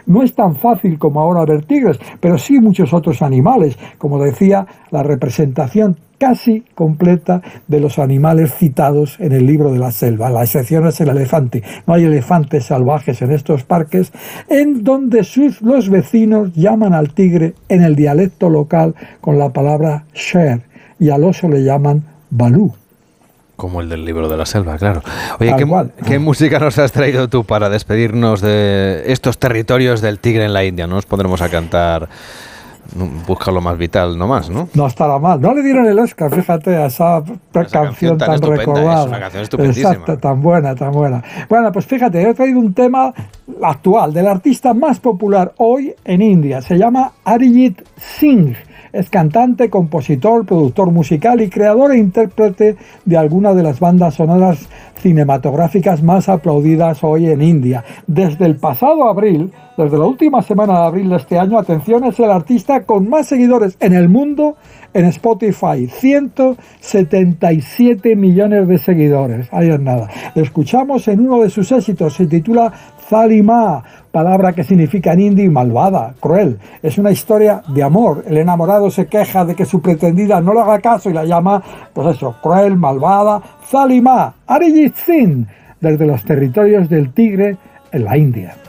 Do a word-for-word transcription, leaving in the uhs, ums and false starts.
No es tan fácil como ahora ver tigres, pero sí muchos otros animales. Como decía, la representación casi completa de los animales citados en el libro de la selva. La excepción es el elefante. No hay elefantes salvajes en estos parques, en donde sus, los vecinos llaman al tigre en el dialecto local con la palabra sher, y al oso le llaman balú. Como el del libro de la selva, claro. Oye, Tal ¿qué, cual. ¿qué música nos has traído tú para despedirnos de estos territorios del tigre en la India? No nos pondremos a cantar Busca lo más vital, no más, ¿no? No estará mal. No le dieron el Oscar, fíjate, a esa, esa canción tan, tan recordada. Es una canción estupendísima. Exacto, tan buena, tan buena. Bueno, pues fíjate, he traído un tema actual del artista más popular hoy en India. Se llama Arijit Singh. Es cantante, compositor, productor musical y creador e intérprete de algunas de las bandas sonoras cinematográficas más aplaudidas hoy en India. Desde el pasado abril, desde la última semana de abril de este año, atención, es el artista con más seguidores en el mundo en Spotify. ciento setenta y siete millones de seguidores. Ahí es nada. Lo escuchamos en uno de sus éxitos. Se titula Zalima, palabra que significa en hindi malvada, cruel. Es una historia de amor. El enamorado se queja de que su pretendida no le haga caso y la llama, pues eso, cruel, malvada. Zalima, Arijit Singh, desde los territorios del tigre en la India.